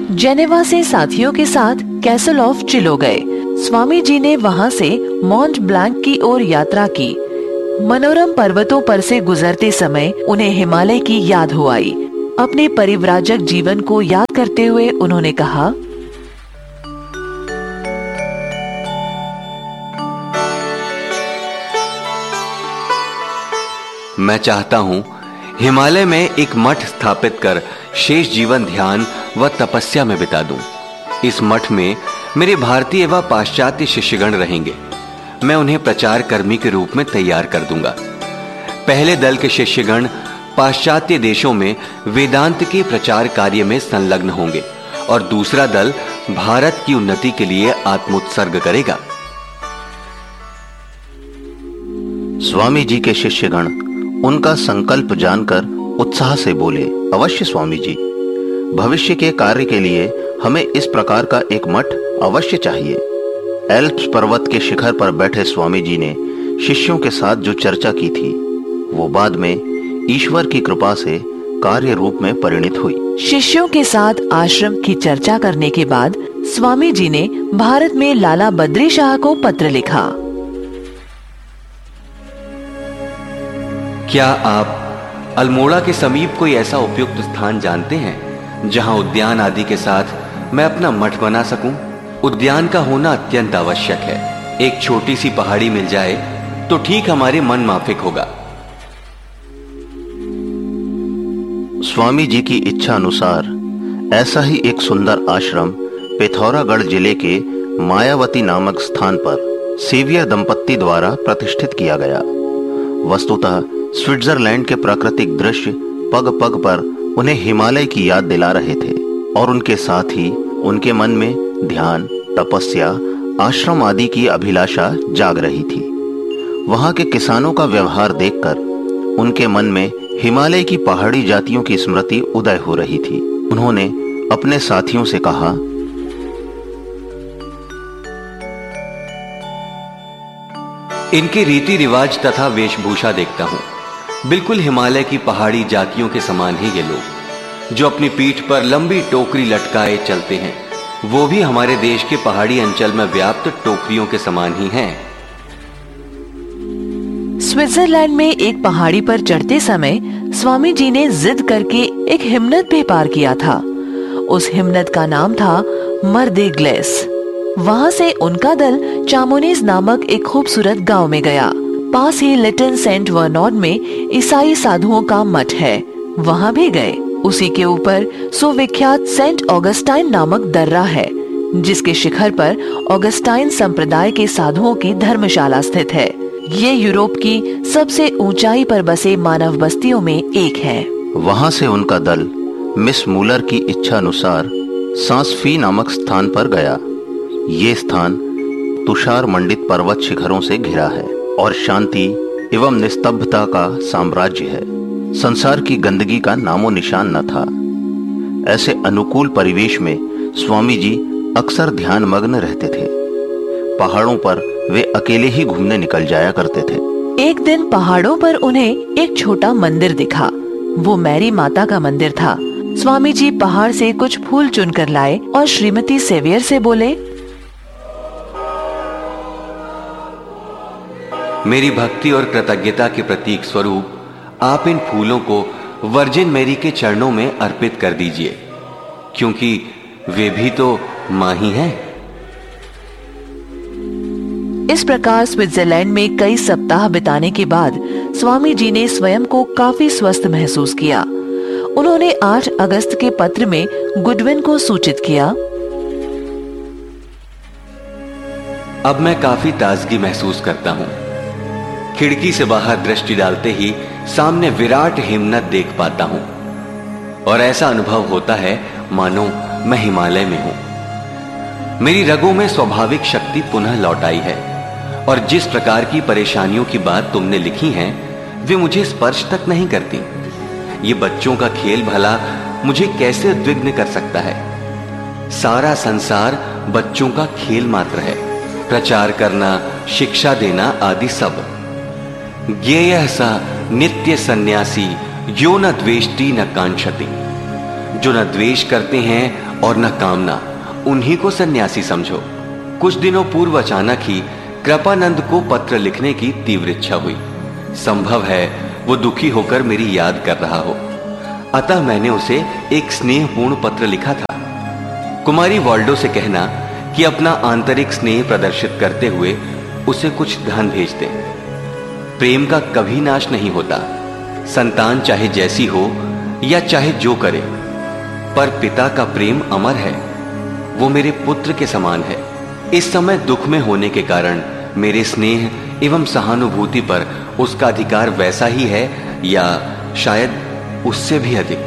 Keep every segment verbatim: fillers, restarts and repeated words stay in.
Geneva से साथियों के साथ कैसल ऑफ चिलो गए। स्वामी जी ने वहां से मॉन्ट ब्लैंक की ओर यात्रा की। मनोरम पर्वतों पर से गुजरते समय उन्हें हिमालय की याद हो आई। अपने परिव्राजक जीवन को याद करते हुए उन्होंने कहा, मैं चाहता हूँ हिमालय में एक मठ स्थापित कर शेष जीवन ध्यान व तपस्या में बिता दूं। इस मठ में मेरे भारतीय व पाश्चात्य शिष्यगण रहेंगे। मैं उन्हें प्रचार कर्मी के रूप में तैयार कर दूंगा। पहले दल के शिष्यगण पाश्चात्य देशों में वेदांत के प्रचार कार्य में संलग्न होंगे और दूसरा दल भारत की उन्नति के लिए आत्मोत्सर्ग करेगा। स्वामी जी के शिष्यगण उनका संकल्प जानकर उत्साह से बोले, अवश्य स्वामी जी, भविष्य के कार्य के लिए हमें इस प्रकार का एक मठ अवश्य चाहिए। एल्प्स पर्वत के शिखर पर बैठे स्वामी जी ने शिष्यों के साथ जो चर्चा की थी वो बाद में ईश्वर की कृपा से कार्य रूप में परिणित हुई। शिष्यों के साथ आश्रम की चर्चा करने के बाद स्वामी जी ने भारत में लाला बद्री शाह को पत्र लिखा। क्या आप अल्मोड़ा के समीप कोई ऐसा उपयुक्त स्थान जानते हैं जहां उद्यान आदि के साथ मैं अपना मठ बना सकूं? उद्यान का होना अत्यंत आवश्यक है। एक छोटी सी पहाड़ी मिल जाए तो ठीक हमारे मन माफिक होगा। स्वामी जी की इच्छा अनुसार ऐसा ही एक सुंदर आश्रम पिथौरागढ़ जिले के मायावती नामक स्थान पर सेवियर दंपत्ति द्वारा प्रतिष्ठित किया गया। वस्तुतः स्विट्जरलैंड के प्राकृतिक दृश्य पग पग पर उन्हें हिमालय की याद दिला रहे थे और उनके साथ ही उनके मन में ध्यान, तपस्या, आश्रम आदि की अभिलाषा जाग रही थी। वहां के किसानों का व्यवहार देखकर उनके मन में हिमालय की पहाड़ी जातियों की स्मृति उदय हो रही थी। उन्होंने अपने साथियों से कहा, इनके रीति रिवाज तथा वेशभूषा देखता हूं, बिल्कुल हिमालय की पहाड़ी जातियों के समान ही ये लोग जो अपनी पीठ पर लंबी टोकरी लटकाए चलते हैं, वो भी हमारे देश के पहाड़ी अंचल में व्याप्त टोकरियों के समान ही हैं। स्विट्जरलैंड में एक पहाड़ी पर चढ़ते समय स्वामी जी ने जिद करके एक हिमनद भी पार किया था। उस हिमनद का नाम था मर्दे ग्लेस। वहाँ से उनका दल चामोनीज नामक एक खूबसूरत गांव में गया। पास ही लिटन सेंट वर्नॉन में ईसाई साधुओं का मठ है, वहाँ भी गए। उसी के ऊपर सुविख्यात सेंट ऑगस्टाइन नामक दर्रा है, जिसके शिखर पर ऑगस्टाइन संप्रदाय के साधुओं की धर्मशाला स्थित है। ये यूरोप की सबसे ऊंचाई पर बसे मानव बस्तियों में एक है। वहाँ से उनका दल मिस मूलर की इच्छा अनुसार सांसफी नामक स्थान पर गया। ये स्थान तुषार मंडित पर्वत शिखरों से घिरा है और शांति एवं निस्तब्धता का साम्राज्य है। संसार की गंदगी का नामो निशान न था। ऐसे अनुकूल परिवेश में स्वामी जी अक्सर ध्यान मग्न रहते थे। पहाड़ों पर वे अकेले ही घूमने निकल जाया करते थे। एक दिन पहाड़ों पर उन्हें एक छोटा मंदिर दिखा। वो मैरी माता का मंदिर था। स्वामी जी पहाड़ से कुछ फूल चुनकर लाए और श्रीमती सेवियर से बोले, मेरी भक्ति और कृतज्ञता के प्रतीक स्वरूप आप इन फूलों को वर्जिन मैरी के चरणों में अर्पित कर दीजिए, क्योंकि वे भी तो मां ही हैं। इस प्रकार स्विट्जरलैंड में कई सप्ताह बिताने के बाद स्वामी जी ने स्वयं को काफी स्वस्थ महसूस किया। उन्होंने आठ अगस्त के पत्र में गुडविन को सूचित किया, अब मैं काफी ताजगी महसूस करता हूँ। खिड़की से बाहर दृष्टि डालते ही सामने विराट हिमनद देख पाता हूँ और ऐसा अनुभव होता है मानो मैं हिमालय में हूँ। मेरी रगों में स्वाभाविक शक्ति पुनः लौट आई है और जिस प्रकार की परेशानियों की बात तुमने लिखी है वे मुझे स्पर्श तक नहीं करती। ये बच्चों का खेल भला मुझे कैसे उद्विग्न कर सकता है? सारा संसार बच्चों का खेल मात्र है। प्रचार करना, शिक्षा देना आदि सब। ज्ञेयः सा नित्य सन्यासी यो न द्वेष्टि न कांक्षति। जो न द्वेष करते हैं और न कामना, उन्हीं को सन्यासी समझो। कुछ दिनों पूर्व अचानक ही कृपानंद को पत्र लिखने की तीव्र इच्छा हुई। संभव है वो दुखी होकर मेरी याद कर रहा हो, अतः मैंने उसे एक स्नेहपूर्ण पत्र लिखा था। कुमारी वाल्डो से कहना कि अपना आंतरिक स्नेह प्रदर्शित करते हुए उसे कुछ धन भेज दे। प्रेम का कभी नाश नहीं होता, संतान चाहे जैसी हो या चाहे जो करे, पर पिता का प्रेम अमर है। वो मेरे पुत्र के समान है। इस समय दुख में होने के कारण मेरे स्नेह एवं सहानुभूति पर उसका अधिकार वैसा ही है या शायद उससे भी अधिक।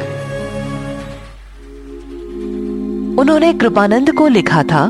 उन्होंने कृपानंद को लिखा था,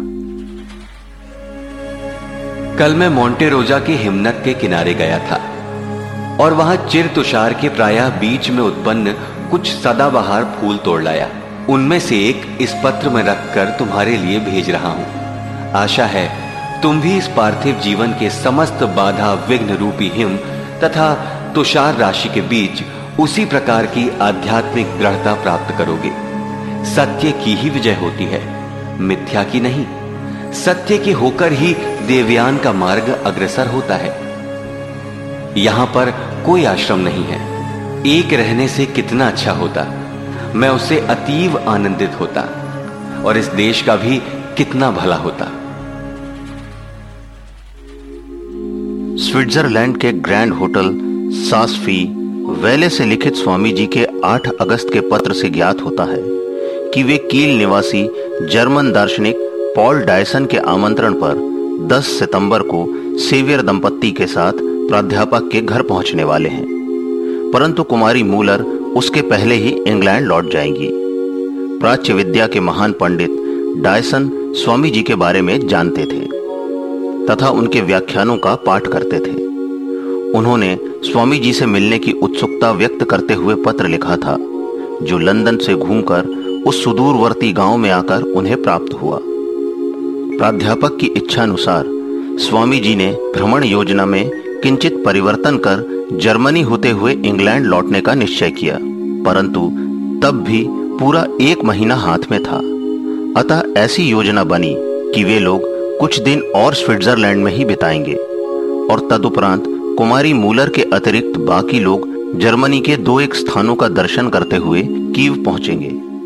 कल मैं मोंटे रोजा के हिमनद के किनारे गया था और वहां चिर तुषार के प्रायः बीच में उत्पन्न कुछ सदाबहार फूल तोड़ लाया। उनमें से एक इस पत्र में रखकर तुम्हारे लिए भेज रहा हूं। आशा है तुम भी इस पार्थिव जीवन के समस्त बाधा विघ्न रूपी हिम तथा तुषार राशि के बीच उसी प्रकार की आध्यात्मिक दृढ़ता प्राप्त करोगे। सत्य की ही विजय होती है, मिथ्या की नहीं। सत्य के होकर ही देवयान का मार्ग अग्रसर होता है। यहां पर कोई आश्रम नहीं है। एक रहने से कितना अच्छा होता, मैं उससे अतीव आनंदित होता और इस देश का भी कितना भला होता। स्विट्जरलैंड के ग्रैंड होटल सासफी वेले से लिखित स्वामी जी के आठ अगस्त के पत्र से ज्ञात होता है कि वे कील निवासी जर्मन दार्शनिक पॉल डायसन के आमंत्रण पर दस सितंबर को सेवियर दंपत्ति के साथ प्राध्यापक के घर पहुंचने वाले हैं, परंतु कुमारी मूलर उसके पहले ही इंग्लैंड लौट जाएंगी। प्राच्य विद्या के महान पंडित डायसन स्वामी जी के बारे में जानते थे तथा उनके व्याख्यानों का पाठ करते थे। उन्होंने स्वामी जी से मिलने की उत्सुकता व्यक्त करते हुए पत्र लिखा था, जो लंदन से घूमकर उस सुदूरवर्ती गांव में आकर उन्हें प्राप्त हुआ। प्राध्यापक की इच्छानुसार स्वामी जी ने भ्रमण योजना में किंचित परिवर्तन कर जर्मनी होते हुए इंग्लैंड लौटने का निश्चय किया, परंतु तब भी पूरा एक महीना हाथ में था। अतः ऐसी योजना बनी कि वे लोग कुछ दिन और स्विट्जरलैंड में ही बिताएंगे और तदुपरांत कुमारी मूलर के अतिरिक्त बाकी लोग जर्मनी के दो एक स्थानों का दर्शन करते हुए कीव पहुंचेंगे।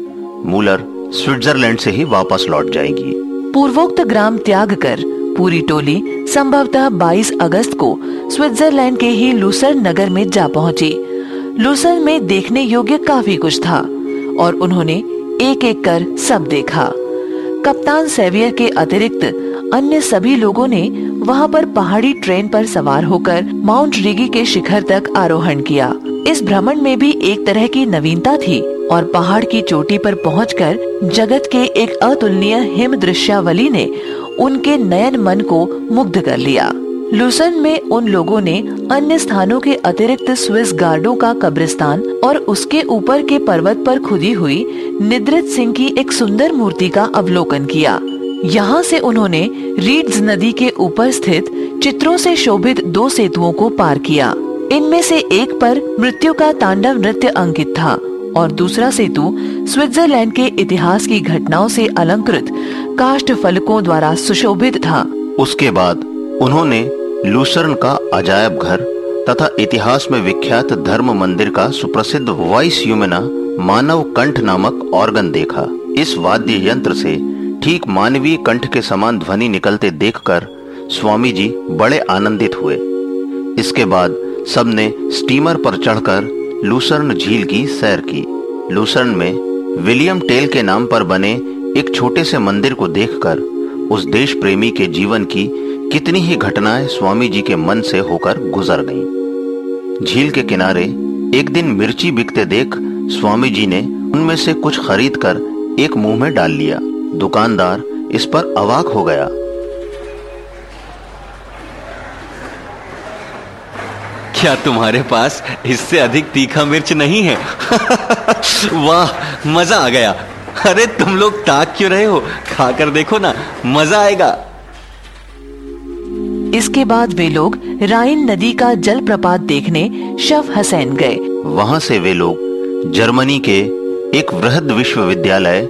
मूलर स्विट्जरलैंड से ही वापस लौट जाएगी। पूर्वोक्त ग्राम त्याग कर पूरी टोली संभवतः बाईस अगस्त को स्विट्जरलैंड के ही लूसर्न नगर में जा पहुंची। लूसर्न में देखने योग्य काफी कुछ था और उन्होंने एक एक कर सब देखा। कप्तान सेवियर के अतिरिक्त अन्य सभी लोगों ने वहां पर पहाड़ी ट्रेन पर सवार होकर माउंट रिगी के शिखर तक आरोहण किया। इस भ्रमण में भी एक तरह की नवीनता थी और पहाड़ की चोटी पर पहुंचकर जगत के एक अतुलनीय हिम दृश्यावली ने उनके नयन मन को मुग्ध कर लिया। लूसर्न में उन लोगों ने अन्य स्थानों के अतिरिक्त स्विस गार्डों का कब्रिस्तान और उसके ऊपर के पर्वत पर खुदी हुई निद्रित सिंह की एक सुंदर मूर्ति का अवलोकन किया। यहाँ से उन्होंने रीड्स नदी के ऊपर स्थित चित्रों से शोभित दो सेतुओं को पार किया। इनमें से एक पर मृत्यु का तांडव नृत्य अंकित था और दूसरा सेतु स्विट्जरलैंड के इतिहास की घटनाओं से अलंकृत काष्ठ फलकों द्वारा सुशोभित था। उसके बाद उन्होंने लूसर्न का अजायब घर तथा इतिहास में विख्यात धर्म मंदिर का सुप्रसिद्ध वॉइस ह्यूमेना मानव कंठ नामक ऑर्गन देखा। इस वाद्य यंत्र से ठीक मानवीय कंठ के समान ध्वनि निकलते देखकर स्वामी जी बड़े आनंदित हुए। इसके बाद सबने स्टीमर पर चढ़कर लूसर्न झील की सैर की। लूसर्न में विलियम टेल के नाम पर बने एक छोटे से मंदिर को देखकर उस देश प्रेमी के जीवन की कितनी ही घटनाएं स्वामी जी के मन से होकर गुजर गईं। झील के किनारे एक दिन मिर्ची बिकते देख स्वामी जी ने उनमें से कुछ खरीद कर एक मुंह में डाल लिया। दुकानदार इस पर अवाक हो गया। क्या तुम्हारे पास इससे अधिक तीखा मिर्च नहीं है? वाह, मजा आ गया। अरे तुम लोग ताक क्यों रहे हो? खाकर देखो ना, मजा आएगा। इसके बाद वे लोग राइन नदी का जलप्रपात देखने शव हसैन गए। वहां से वे लोग जर्मनी के एक वृहद विश्वविद्यालय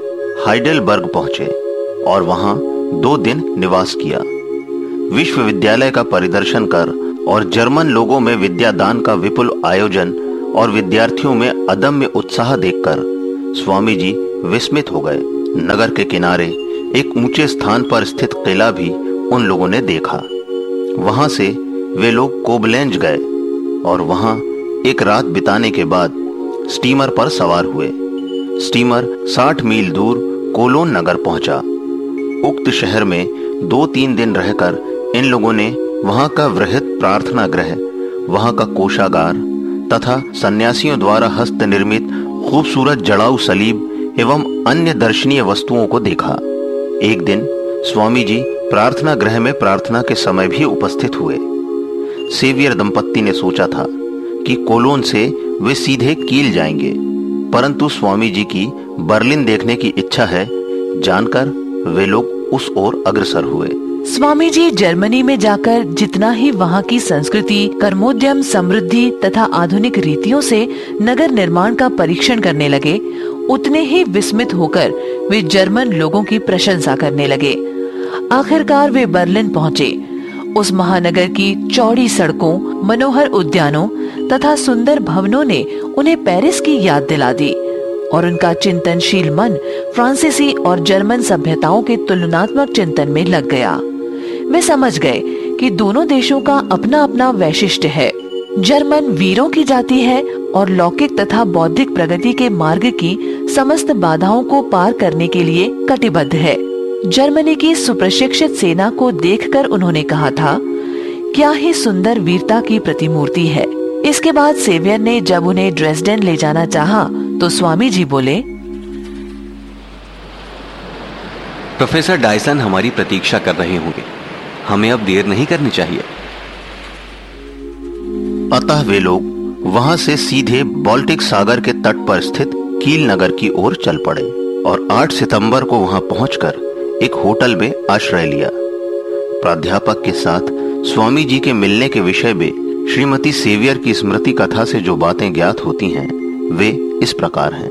हाइडेलबर्ग पहुंचे और वहां दो दिन निवास किया। विश्वविद्यालय का परिदर्शन कर और जर्मन लोगों में विद्यादान का विपुल आयोजन और विद्यार्थियों में अदम्य उत्साह देखकर स्वामी जी विस्मित हो गए। नगर के किनारे एक ऊंचे स्थान पर स्थित किला भी उन लोगों ने देखा। वहां से वे लोग कोबलेंज गए और वहां एक रात बिताने के बाद स्टीमर पर सवार हुए। स्टीमर साठ मील दूर कोलोन नगर पहुंचा। उक्त शहर में दो तीन दिन रहकर इन लोगों ने वहां का वृहद प्रार्थना गृह, वहां का कोषागार तथा सन्यासियों द्वारा हस्त निर्मित खूबसूरत जड़ाऊ सलीब एवं अन्य दर्शनीय वस्तुओं को देखा। एक दिन स्वामी जी प्रार्थना गृह में प्रार्थना के समय भी उपस्थित हुए। सेवियर दंपत्ति ने सोचा था कि कोलोन से वे सीधे कील जाएंगे, परंतु स्वामी जी की बर्लिन देखने की इच्छा है जानकर वे लोग उस ओर अग्रसर हुए। स्वामी जी जर्मनी में जाकर जितना ही वहाँ की संस्कृति, कर्मोद्यम, समृद्धि तथा आधुनिक रीतियों से नगर निर्माण का परीक्षण करने लगे, उतने ही विस्मित होकर वे जर्मन लोगों की प्रशंसा करने लगे। आखिरकार वे बर्लिन पहुँचे। उस महानगर की चौड़ी सड़कों, मनोहर उद्यानों तथा सुंदर भवनों ने उन्हें पेरिस की याद दिला दी और उनका चिंतनशील मन फ्रांसीसी और जर्मन सभ्यताओं के तुलनात्मक चिंतन में लग गया। वे समझ गए कि दोनों देशों का अपना अपना वैशिष्ट्य है। जर्मन वीरों की जाति है और लौकिक तथा बौद्धिक प्रगति के मार्ग की समस्त बाधाओं को पार करने के लिए कटिबद्ध है। जर्मनी की सुप्रशिक्षित सेना को देखकर उन्होंने कहा था, क्या ही सुंदर वीरता की प्रतिमूर्ति है। इसके बाद सेवियर ने जब उन्हें ड्रेसडेन ले जाना चाहा, तो स्वामी जी बोले, प्रोफेसर डायसन हमारी प्रतीक्षा कर रहे होंगे, हमें अब देर नहीं करनी चाहिए। अतः वे लोग वहां से सीधे बाल्टिक सागर के तट पर स्थित कील नगर की ओर चल पड़े और आठ सितंबर को वहां पहुंचकर एक होटल में आश्रय लिया। प्राध्यापक के साथ स्वामी जी के मिलने के विषय में श्रीमती सेवियर की स्मृति कथा से जो बातें ज्ञात होती हैं वे इस प्रकार हैं।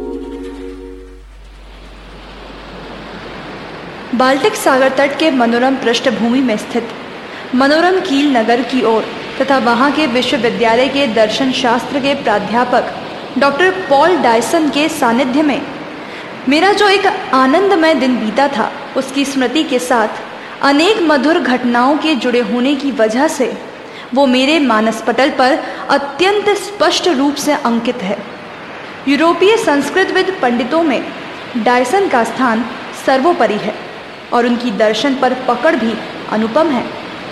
बाल्टिक सागर तट के मनोरम पृष्ठभूमि में स्थित मनोरम कील नगर की ओर तथा वहां के विश्वविद्यालय के दर्शन शास्त्र के प्राध्यापक डॉक्टर पॉल डायसन के सानिध्य में मेरा जो एक आनंदमय दिन बीता था, उसकी स्मृति के साथ अनेक मधुर घटनाओं के जुड़े होने की वजह से वो मेरे मानस पटल पर अत्यंत स्पष्ट रूप से अंकित है। यूरोपीय संस्कृतविद पंडितों में डायसन का स्थान सर्वोपरि है और उनकी दर्शन पर पकड़ भी अनुपम है।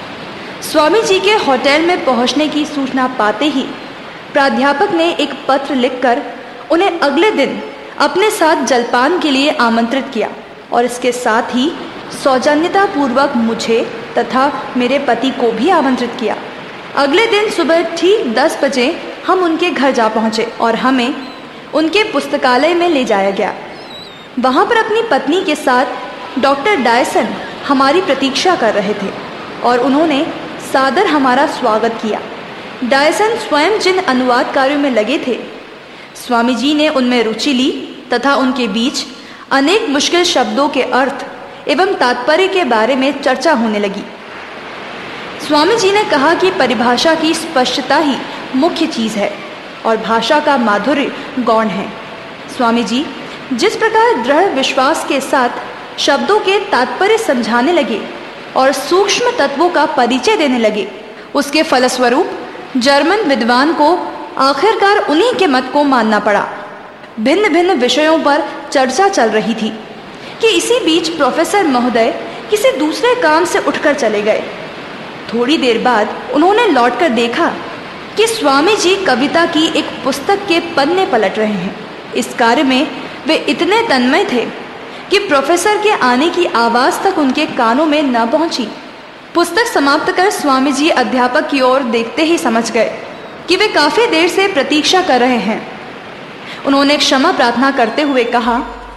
स्वामी जी के होटल में पहुंचने की सूचना पाते ही प्राध्यापक ने एक पत्र लिखकर उन्हें अगले दिन अपने साथ जलपान के लिए आमंत्रित किया और इसके साथ ही सौजन्यता पूर्वक मुझे तथा मेरे पति को भी आमंत्रित किया। अगले दिन सुबह ठीक दस बजे हम उनके घर जा पहुंचे और हमें उनके पुस्तकालय में ले जाया गया। वहां पर अपनी पत्नी के साथ डॉक्टर डायसन हमारी प्रतीक्षा कर रहे थे और उन्होंने सादर हमारा स्वागत किया। डायसन स्वयं जिन अनुवाद कार्यों में लगे थे, स्वामी जी ने उनमें रुचि ली तथा उनके बीच अनेक मुश्किल शब्दों के अर्थ एवं तात्पर्य के बारे में चर्चा होने लगी। स्वामी जी ने कहा कि परिभाषा की स्पष्टता ही मुख्य चीज़ है और भाषा का माधुर्य गौण है। स्वामी जी जिस प्रकार दृढ़ विश्वास के साथ शब्दों के तात्पर्य समझाने लगे और सूक्ष्म तत्वों का परिचय देने लगे, उसके फलस्वरूप जर्मन विद्वान को आखिरकार उन्हीं के मत को मानना पड़ा। भिन्न भिन्न विषयों पर चर्चा चल रही थी कि इसी बीच प्रोफेसर महोदय किसी दूसरे काम से उठकर चले गए। थोड़ी देर बाद उन्होंने लौटकर देखा कि स्वामी जी कविता की एक पुस्तक के पन्ने पलट रहे हैं। इस कार्य में वे इतने तन्मय थे कि प्रोफेसर के आने की आवाज़ तक उनके कानों में न पहुंची। पुस्तक समाप्त कर स्वामी जी अध्यापक की ओर देखते ही समझ गए कि वे काफ़ी देर से प्रतीक्षा कर रहे हैं। उन्होंने क्षमा प्रार्थना करते हुए कहा,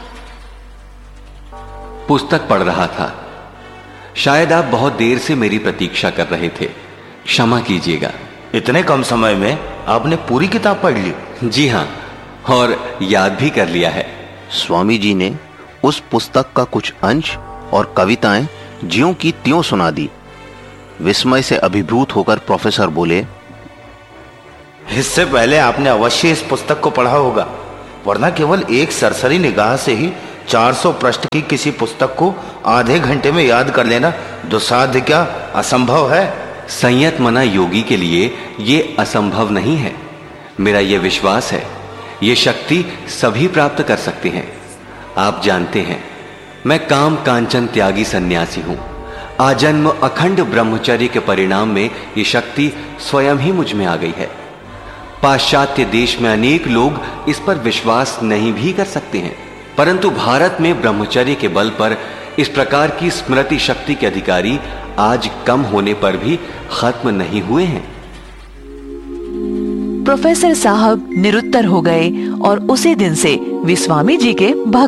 पुस्तक पढ़ रहा था, शायद आप बहुत देर से मेरी प्रतीक्षा कर रहे थे, क्षमा कीजिएगा। इतने कम समय में आपने पूरी किताब पढ़ ली? जी हाँ, और याद भी कर लिया है। स्वामी जी ने उस पुस्तक का कुछ अंश और कविताएं ज्यों की त्यों सुना दी। विस्मय से अभिभूत होकर प्रोफेसर बोले, इससे पहले आपने अवश्य इस पुस्तक को पढ़ा होगा, वरना केवल एक सरसरी निगाह से ही चार सौ पृष्ठ की किसी पुस्तक को आधे घंटे में याद कर लेना दुस्साध्य क्या असंभव है। संयत मना योगी के लिए ये असंभव नहीं है। मेरा ये विश्वास है, ये शक्ति सभी प्राप्त कर सकते हैं। आप जानते हैं, मैं काम कांचन त्यागी सन्यासी हूं। आजन्म अखंड ब्रह्मचर्य के परिणाम में ये शक्ति स्वयं ही मुझ में आ गई है। पाश्चात्य देश में अनेक लोग इस पर विश्वास नहीं भी कर सकते हैं, परंतु भारत में ब्रह्मचर्य के बल पर इस प्रकार की स्मृति शक्ति के अधिकारी आज कम होने पर भी खत्म नहीं हुए हैं। प्रोफेसर साहब निरुत्तर हो गए और उसी दिन से वे स्वामी जी के भक्त